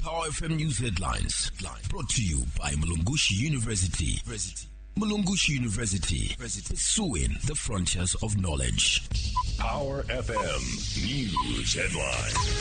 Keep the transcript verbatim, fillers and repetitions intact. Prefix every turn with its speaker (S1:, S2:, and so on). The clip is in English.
S1: Power F M News Headlines. Brought to you by Mulungushi University. Mulungushi University, pursuing the frontiers of knowledge.
S2: Power F M News Headlines.